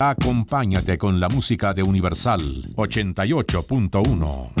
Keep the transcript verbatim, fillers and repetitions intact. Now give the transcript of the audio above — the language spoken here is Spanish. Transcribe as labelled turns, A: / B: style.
A: Acompáñate con la música de Universal ochenta y ocho punto uno.